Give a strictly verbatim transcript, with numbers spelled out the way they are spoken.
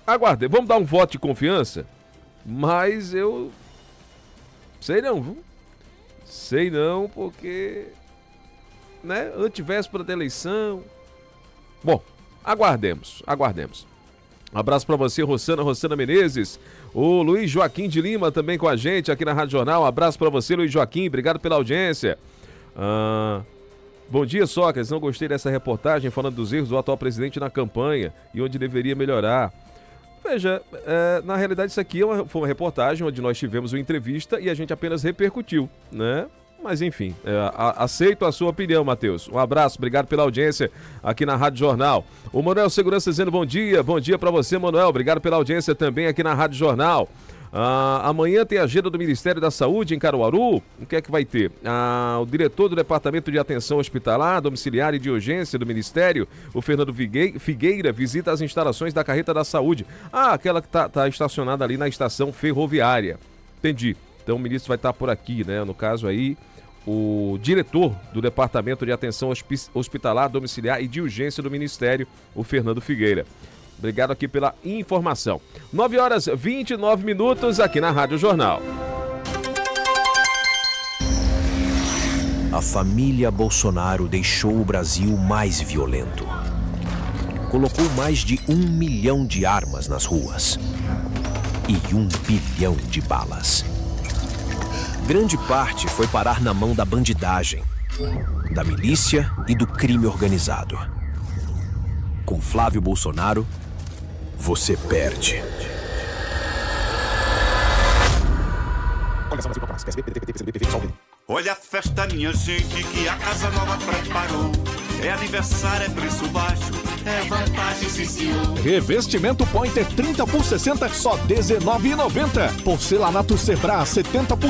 aguardei. Vamos dar um voto de confiança? Mas eu... Sei não, viu? Sei não, porque... Né? Antivéspera da eleição... Bom, aguardemos, aguardemos. Um abraço pra você, Rossana, Rossana Menezes. O Luiz Joaquim de Lima também com a gente aqui na Rádio Jornal. Um abraço pra você, Luiz Joaquim. Obrigado pela audiência. Ah... Bom dia, Sócrates. Não gostei dessa reportagem falando dos erros do atual presidente na campanha e onde deveria melhorar. Veja, é, na realidade isso aqui é uma, foi uma reportagem onde nós tivemos uma entrevista e a gente apenas repercutiu, né? Mas enfim, é, a, aceito a sua opinião, Matheus. Um abraço, obrigado pela audiência aqui na Rádio Jornal. O Manuel Segurança dizendo bom dia. Bom dia para você, Manuel. Obrigado pela audiência também aqui na Rádio Jornal. Ah, amanhã tem a agenda do Ministério da Saúde em Caruaru. O que é que vai ter? Ah, o diretor do Departamento de Atenção Hospitalar, Domiciliar e de Urgência do Ministério, o Fernando Figueira, visita as instalações da Carreta da Saúde. Ah, aquela que está tá estacionada ali na estação ferroviária. Entendi. Então o ministro vai estar por aqui, né? No caso aí, o diretor do Departamento de Atenção Hospitalar, Domiciliar e de Urgência do Ministério, o Fernando Figueira. Obrigado aqui pela informação. nove horas e vinte e nove minutos aqui na Rádio Jornal. A família Bolsonaro deixou o Brasil mais violento. Colocou mais de um milhão de armas nas ruas e um bilhão de balas. Grande parte foi parar na mão da bandidagem, da milícia e do crime organizado. Com Flávio Bolsonaro, você perde. Olha a festa, minha gente, que a Casa Nova preparou. É aniversário, é preço baixo, é vantagem, sim, senhor. Revestimento Pointer trinta por sessenta, só dezenove reais e noventa centavos. Porcelanato Sebra setenta por